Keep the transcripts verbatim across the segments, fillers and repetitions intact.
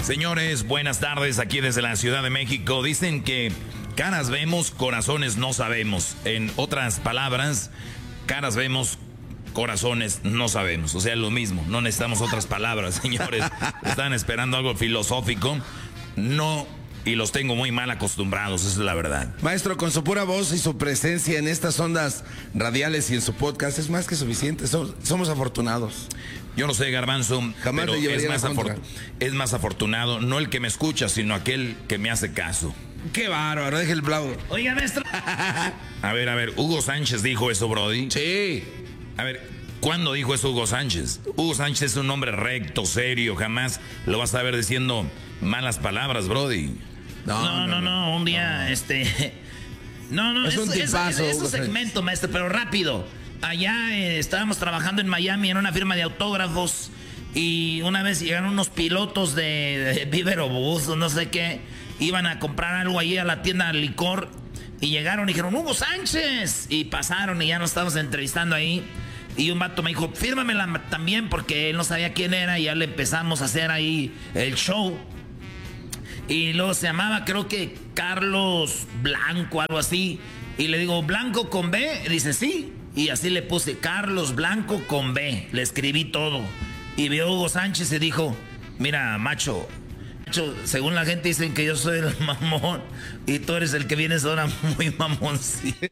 Señores, buenas tardes aquí desde la Ciudad de México. Dicen que caras vemos, corazones no sabemos. En otras palabras, caras vemos, corazones no sabemos. O sea, lo mismo, no necesitamos otras palabras, señores. Están esperando algo filosófico. No, y los tengo muy mal acostumbrados, esa es la verdad. Maestro, con su pura voz y su presencia en estas ondas radiales y en su podcast es más que suficiente. Somos, somos afortunados. Yo no sé, Garbanzo, Jamás pero le es más, la afor- es más afortunado, no el que me escucha, sino aquel que me hace caso. Qué bárbaro, deje el blau. Oiga, maestro. A ver, a ver, Hugo Sánchez dijo eso, Brody. Sí. A ver, ¿cuándo dijo eso Hugo Sánchez? Hugo Sánchez es un hombre recto, serio, jamás lo vas a ver diciendo malas palabras, Brody. No, no, no, no, no un día, no. este... No, no, es, es un tipazo, es, es, es un segmento, maestro, pero rápido. Allá eh, estábamos trabajando en Miami en una firma de autógrafos y una vez llegaron unos pilotos de, de Vivero Bus o no sé qué, iban a comprar algo allí a la tienda de licor y llegaron y dijeron, Hugo Sánchez, y pasaron y ya nos estábamos entrevistando ahí y un vato me dijo, fírmamela también porque él no sabía quién era y ya le empezamos a hacer ahí el show. Y luego se llamaba, creo que Carlos Blanco, algo así. Y le digo, ¿Blanco con B? Y dice, sí. Y así le puse, Carlos Blanco con B. Le escribí todo. Y vio Hugo Sánchez y dijo, mira, macho, macho, según la gente dicen que yo soy el mamón. Y tú eres el que vienes ahora muy mamoncito.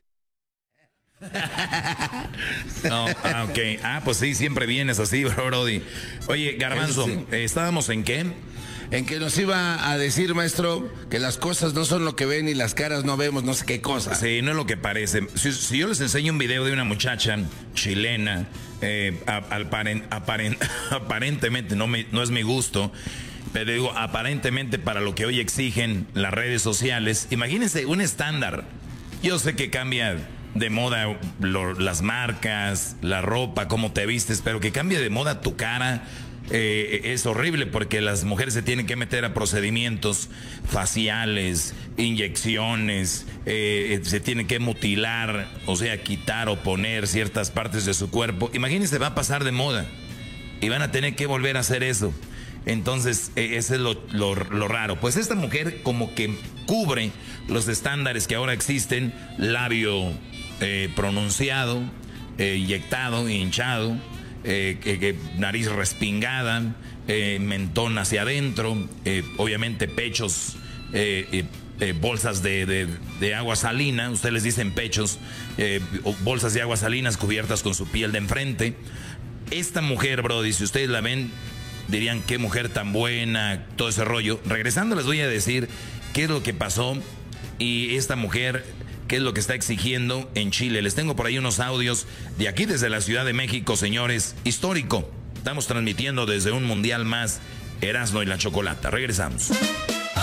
No, ah, ok. Ah, pues sí, siempre vienes así, Brody. Oye, Garbanzo, sí. eh, ¿estábamos en qué? En que nos iba a decir, maestro, que las cosas no son lo que ven y las caras no vemos, no sé qué cosa. Sí, no es lo que parece. Si, si yo les enseño un video de una muchacha chilena, eh, aparen, aparen, aparentemente, no, me, no es mi gusto, pero digo, aparentemente para lo que hoy exigen las redes sociales, imagínense un estándar. Yo sé que cambia de moda lo, las marcas, la ropa, cómo te vistes, pero que cambie de moda tu cara. Eh, es horrible porque las mujeres se tienen que meter a procedimientos faciales, inyecciones, eh, se tienen que mutilar, o sea, quitar o poner ciertas partes de su cuerpo. Imagínense, va a pasar de moda y van a tener que volver a hacer eso. Entonces, eh, eso es lo, lo, lo raro. Pues esta mujer como que cubre los estándares que ahora existen, labio eh, pronunciado, eh, inyectado, hinchado. Eh, que, que nariz respingada, eh, mentón hacia adentro, eh, obviamente pechos, eh, eh, eh, bolsas de, de, de agua salina, ustedes les dicen pechos, eh, bolsas de agua salinas cubiertas con su piel de enfrente. Esta mujer, Brody, si ustedes la ven, dirían qué mujer tan buena, todo ese rollo. Regresando les voy a decir qué es lo que pasó y esta mujer... ¿Qué es lo que está exigiendo en Chile? Les tengo por ahí unos audios de aquí desde la Ciudad de México, señores. Histórico. Estamos transmitiendo desde un mundial más Erasmo y la Chocolata. Regresamos.